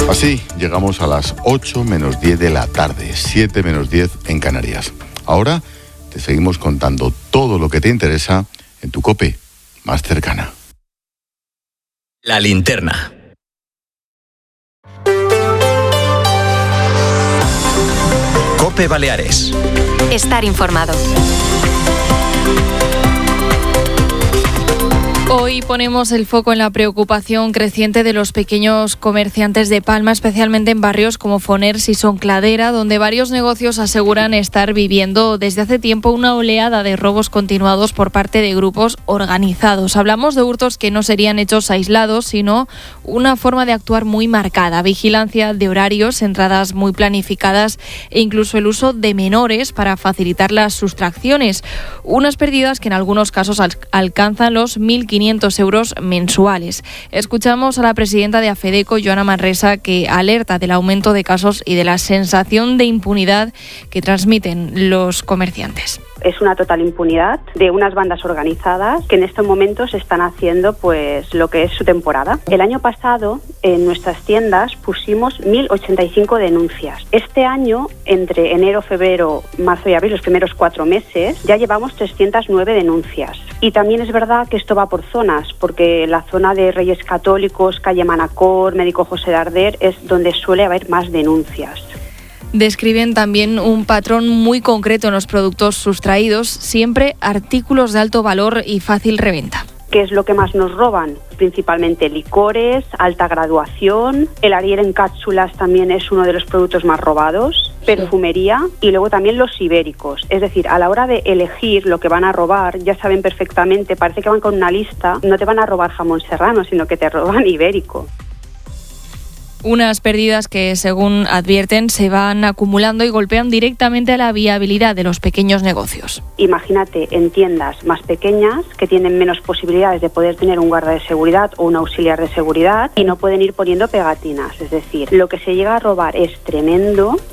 Así llegamos a las 8 menos 10 de la tarde, 7 menos 10 en Canarias. Ahora te seguimos contando todo lo que te interesa en tu COPE más cercana. La linterna. COPE Baleares. Estar informado. Hoy ponemos el foco en la preocupación creciente de los pequeños comerciantes de Palma, especialmente en barrios como Foners y Soncladera, donde varios negocios aseguran estar viviendo desde hace tiempo una oleada de robos continuados por parte de grupos organizados. Hablamos de hurtos que no serían hechos aislados, sino una forma de actuar muy marcada, vigilancia de horarios, entradas muy planificadas e incluso el uso de menores para facilitar las sustracciones. Unas pérdidas que en algunos casos alcanzan los 1.500 euros mensuales. Escuchamos a la presidenta de AFEDECO, Joana Manresa, que alerta del aumento de casos y de la sensación de impunidad que transmiten los comerciantes. Es una total impunidad de unas bandas organizadas que en estos momentos están haciendo pues lo que es su temporada. El año pasado en nuestras tiendas pusimos 1.085 denuncias. Este año, entre enero, febrero, marzo y abril, los primeros 4 meses, ya llevamos 309 denuncias. Y también es verdad que esto va por zonas, porque la zona de Reyes Católicos, calle Manacor, Médico José Darder, es donde suele haber más denuncias. Describen también un patrón muy concreto en los productos sustraídos, siempre artículos de alto valor y fácil reventa. ¿Qué es lo que más nos roban? Principalmente licores, alta graduación, el Ariel en cápsulas también es uno de los productos más robados, perfumería y luego también los ibéricos. Es decir, a la hora de elegir lo que van a robar, ya saben perfectamente, parece que van con una lista, no te van a robar jamón serrano, sino que te roban ibérico. Unas pérdidas que, según advierten, se van acumulando y golpean directamente a la viabilidad de los pequeños negocios. Imagínate en tiendas más pequeñas que tienen menos posibilidades de poder tener un guarda de seguridad o un auxiliar de seguridad y no pueden ir poniendo pegatinas. Es decir, lo que se llega a robar es tremendo